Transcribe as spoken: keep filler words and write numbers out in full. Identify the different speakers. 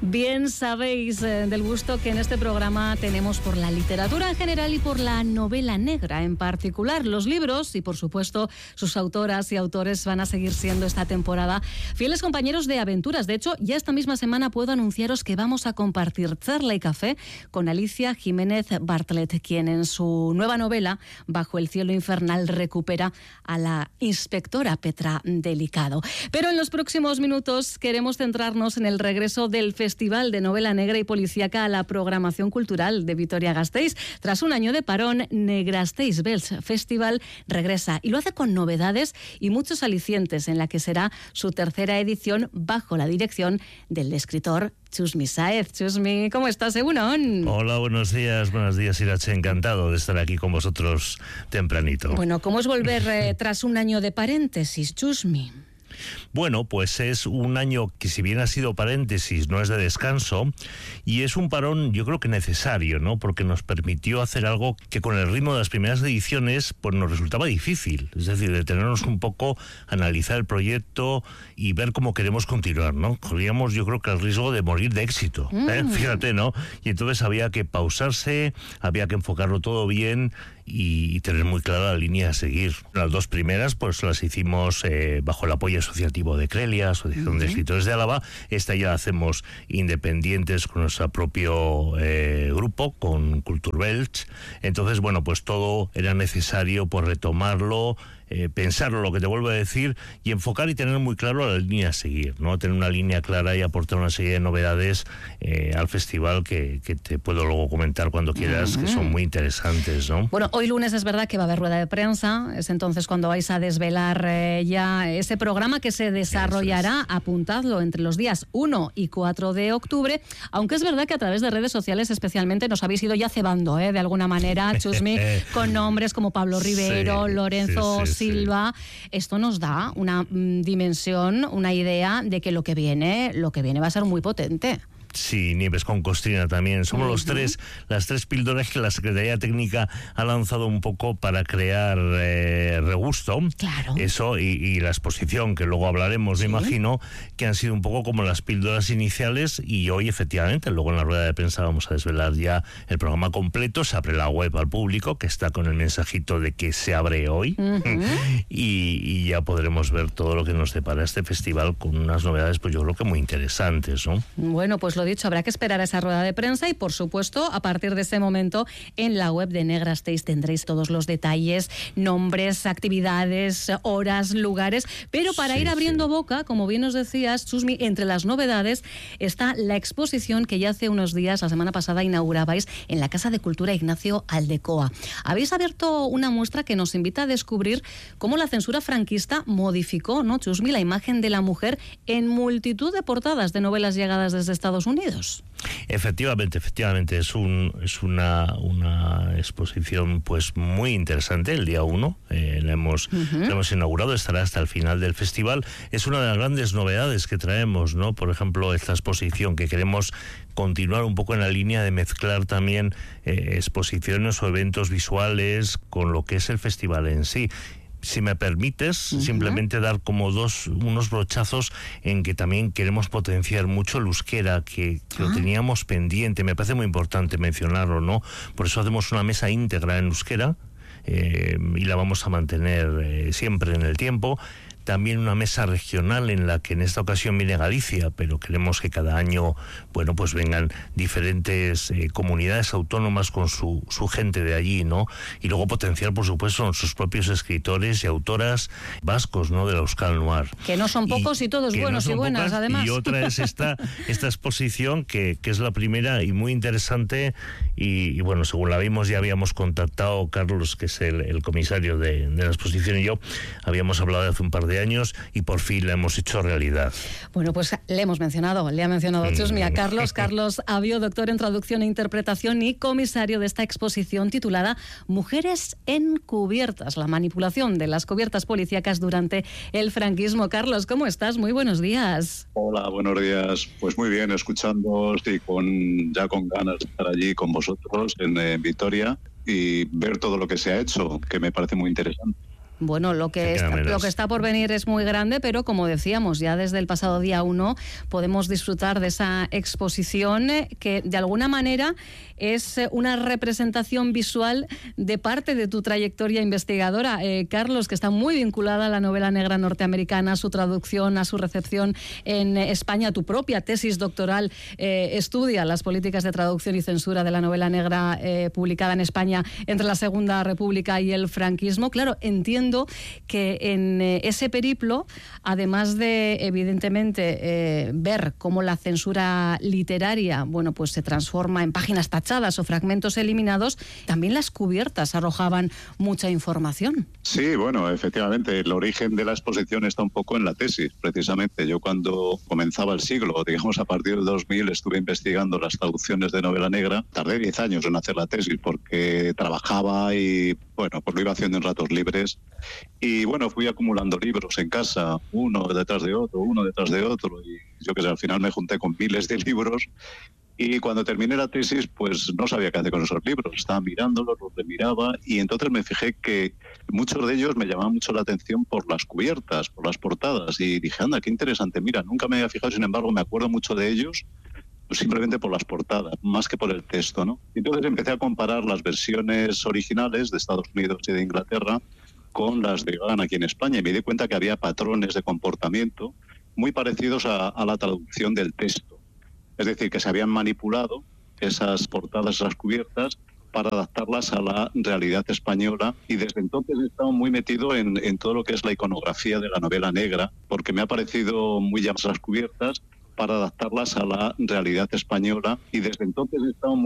Speaker 1: Bien sabéis eh, del gusto que en este programa tenemos por la literatura en general y por la novela negra en particular. Los libros y, por supuesto, sus autoras y autores van a seguir siendo esta temporada fieles compañeros de aventuras. De hecho, ya esta misma semana puedo anunciaros que vamos a compartir charla y café con Alicia Jiménez Bartlett, quien en su nueva novela, Bajo el cielo infernal, recupera a la inspectora Petra Delicado. Pero en los próximos minutos queremos centrarnos en el regreso del Festival de Novela Negra y Policíaca a la programación cultural de Vitoria-Gasteiz. Tras un año de parón, Negrasteiz Belts Festival regresa y lo hace con novedades y muchos alicientes en la que será su tercera edición bajo la dirección del escritor Txusmi Sáez. Txusmi, ¿cómo estás, Egunon?
Speaker 2: Hola, buenos días, buenos días, Irache. Encantado de estar aquí con vosotros tempranito.
Speaker 1: Bueno, ¿cómo es volver eh, tras un año de paréntesis, Txusmi?
Speaker 2: Bueno, pues es un año que, si bien ha sido paréntesis, no es de descanso, y es un parón yo creo que necesario, ¿no? Porque nos permitió hacer algo que con el ritmo de las primeras ediciones pues nos resultaba difícil, es decir, detenernos un poco, analizar el proyecto y ver cómo queremos continuar, ¿no? Corríamos yo creo que el riesgo de morir de éxito, ¿eh? Mm. Fíjate, ¿no? Y entonces había que pausarse, había que enfocarlo todo bien y tener muy clara la línea a seguir. Las dos primeras pues las hicimos eh, bajo el apoyo asociativo de Crelia, Asociación uh-huh. de Escritores de Álava. Esta ya la hacemos independientes con nuestro propio eh, grupo, con Kulturbelts. Entonces, bueno, pues todo era necesario por retomarlo, eh, pensarlo, lo que te vuelvo a decir, y enfocar y tener muy claro la línea a seguir, ¿no? Tener una línea clara y aportar una serie de novedades eh, al festival que, que te puedo luego comentar cuando quieras, uh-huh. que son muy interesantes, ¿no?
Speaker 1: Bueno, hoy lunes es verdad que va a haber rueda de prensa, es entonces cuando vais a desvelar eh, ya ese programa que se desarrollará, apuntadlo, entre los días uno y cuatro de octubre, aunque es verdad que a través de redes sociales especialmente nos habéis ido ya cebando, ¿eh? De alguna manera, Txusmi, con nombres como Pablo Rivero, sí, Lorenzo sí, sí, Silva. Sí. Esto nos da una mm, dimensión, una idea de que lo que viene, lo que viene va a ser muy potente.
Speaker 2: Sí, Nieves con Costrina también. Somos uh-huh. los tres, las tres píldoras que la Secretaría Técnica ha lanzado un poco para crear eh, regusto.
Speaker 1: Claro.
Speaker 2: Eso y, y la exposición, que luego hablaremos, ¿sí? Me imagino, que han sido un poco como las píldoras iniciales, y hoy efectivamente, luego en la rueda de prensa vamos a desvelar ya el programa completo. Se abre la web al público, que está con el mensajito de que se abre hoy, uh-huh. y, y ya podremos ver todo lo que nos depara este festival con unas novedades, pues yo creo que muy interesantes, ¿no?
Speaker 1: Bueno, pues lo dicho, habrá que esperar a esa rueda de prensa y, por supuesto, a partir de ese momento en la web de Negrasteiz tendréis todos los detalles, nombres, actividades, horas, lugares, pero para sí, ir abriendo sí. boca, como bien nos decías, Txusmi, entre las novedades está la exposición que ya hace unos días, la semana pasada, inaugurabais en la Casa de Cultura Ignacio Aldecoa. Habéis abierto una muestra que nos invita a descubrir cómo la censura franquista modificó, ¿no, Txusmi?, la imagen de la mujer en multitud de portadas de novelas llegadas desde Estados Unidos. Unidos.
Speaker 2: Efectivamente, efectivamente, es un es una, una exposición pues muy interesante. El día uno eh, la hemos uh-huh. la hemos inaugurado, estará hasta el final del festival. Es una de las grandes novedades que traemos, ¿no? Por ejemplo, esta exposición que queremos continuar un poco en la línea de mezclar también eh, exposiciones o eventos visuales con lo que es el festival en sí. Si me permites, uh-huh. simplemente dar como dos, unos brochazos en que también queremos potenciar mucho el euskera, que, que uh-huh. lo teníamos pendiente. Me parece muy importante mencionarlo, ¿no? Por eso hacemos una mesa íntegra en euskera, eh, y la vamos a mantener eh, siempre en el tiempo. También una mesa regional en la que en esta ocasión viene Galicia, pero queremos que cada año, bueno, pues vengan diferentes eh, comunidades autónomas con su, su gente de allí, ¿no? Y luego potenciar, por supuesto, nuestros propios escritores y autoras vascos, ¿no? De la Euskal Noir.
Speaker 1: Que no son pocos y, y todos buenos no y buenas, pocas, además.
Speaker 2: Y otra es esta, esta exposición, que, que es la primera y muy interesante, y, y bueno, según la vimos, ya habíamos contactado Carlos, que es el, el comisario de, de la exposición, y yo habíamos hablado de hace un par de años y por fin la hemos hecho realidad.
Speaker 1: Bueno, pues le hemos mencionado, le ha mencionado Txusmi a Carlos, Carlos Avio, doctor en traducción e interpretación y comisario de esta exposición titulada Mujeres encubiertas, la manipulación de las cubiertas policíacas durante el franquismo. Carlos, ¿cómo estás? Muy buenos días.
Speaker 3: Hola, buenos días. Pues muy bien, escuchándoos y con, ya con ganas de estar allí con vosotros en, en Vitoria y ver todo lo que se ha hecho, que me parece muy interesante.
Speaker 1: Bueno, lo que, está, lo que está por venir es muy grande, pero como decíamos, ya desde el pasado día uno podemos disfrutar de esa exposición que de alguna manera es una representación visual de parte de tu trayectoria investigadora, eh, Carlos, que está muy vinculada a la novela negra norteamericana, a su traducción, a su recepción en España. Tu propia tesis doctoral eh, estudia las políticas de traducción y censura de la novela negra eh, publicada en España entre la Segunda República y el franquismo. Claro, entiendo que en eh, ese periplo, además de evidentemente eh, ver cómo la censura literaria, bueno, pues se transforma en páginas tachadas o fragmentos eliminados, también las cubiertas arrojaban mucha información.
Speaker 3: Sí, bueno, efectivamente, el origen de la exposición está un poco en la tesis, precisamente. Yo cuando comenzaba el siglo, digamos a partir del dos mil, estuve investigando las traducciones de novela negra. Tardé diez años en hacer la tesis porque trabajaba y, bueno, pues lo iba haciendo en ratos libres. Y bueno, fui acumulando libros en casa, uno detrás de otro, uno detrás de otro, y yo que sé, al final me junté con miles de libros, y cuando terminé la tesis, pues no sabía qué hacer con esos libros, estaba mirándolos, los remiraba, y entonces me fijé que muchos de ellos me llamaban mucho la atención por las cubiertas, por las portadas, y dije, anda, qué interesante, mira, nunca me había fijado, sin embargo, me acuerdo mucho de ellos, pues simplemente por las portadas, más que por el texto, ¿no? Entonces empecé a comparar las versiones originales de Estados Unidos y de Inglaterra con las de Gana aquí en España, y me di cuenta que había patrones de comportamiento muy parecidos a, a la traducción del texto. Es decir, que se habían manipulado esas portadas, esas cubiertas, para adaptarlas a la realidad española, y desde entonces he estado muy metido en, en todo lo que es la iconografía de la novela negra, porque me ha parecido muy llamativas las cubiertas para adaptarlas a la realidad española, y desde entonces he estado muy